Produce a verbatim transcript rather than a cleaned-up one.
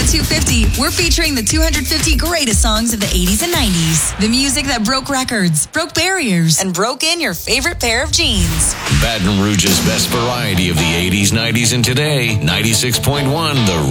two fifty, we're featuring the two hundred fifty greatest songs of the eighties and nineties. The music that broke records, broke barriers, and broke in your favorite pair of jeans. Baton Rouge's best variety of the eighties, nineties, and today. ninety-six point one The